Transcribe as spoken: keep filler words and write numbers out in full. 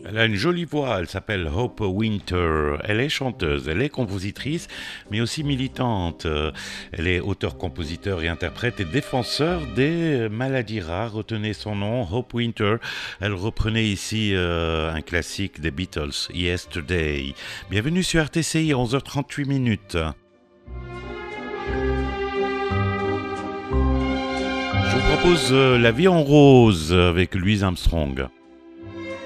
Elle a une jolie voix, elle s'appelle Hope Winter. Elle est chanteuse, elle est compositrice, mais aussi militante. Euh, Elle est auteur-compositeur et interprète et défenseur des maladies rares. Retenez son nom, Hope Winter. Elle reprenait ici euh, un classique des Beatles, Yesterday. Bienvenue sur R T C I, onze heures trente-huit minutes. Je vous propose euh, La vie en rose avec Louise Armstrong.